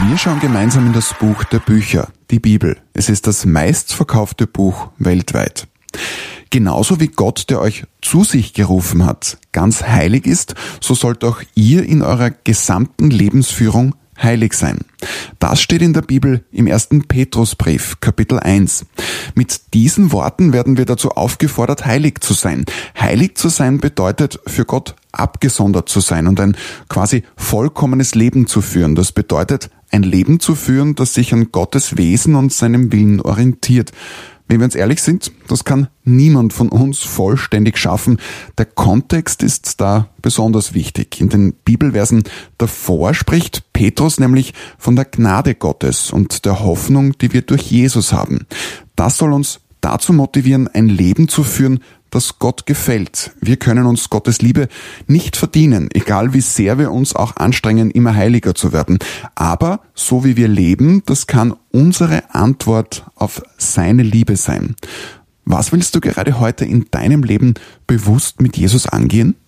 Wir schauen gemeinsam in das Buch der Bücher, die Bibel. Es ist das meistverkaufte Buch weltweit. Genauso wie Gott, der euch zu sich gerufen hat, ganz heilig ist, so sollt auch ihr in eurer gesamten Lebensführung heilig sein. Das steht in der Bibel im 1. Petrusbrief, Kapitel 1. Mit diesen Worten werden wir dazu aufgefordert, heilig zu sein. Heilig zu sein bedeutet, für Gott abgesondert zu sein und ein quasi vollkommenes Leben zu führen. Das bedeutet, ein Leben zu führen, das sich an Gottes Wesen und seinem Willen orientiert. Wenn wir uns ehrlich sind, das kann niemand von uns vollständig schaffen. Der Kontext ist da besonders wichtig. In den Bibelversen davor spricht Petrus nämlich von der Gnade Gottes und der Hoffnung, die wir durch Jesus haben. Das soll uns dazu motivieren, ein Leben zu führen, das Gott gefällt. Wir können uns Gottes Liebe nicht verdienen, egal wie sehr wir uns auch anstrengen, immer heiliger zu werden. Aber so wie wir leben, das kann unsere Antwort auf seine Liebe sein. Was willst du gerade heute in deinem Leben bewusst mit Jesus angehen?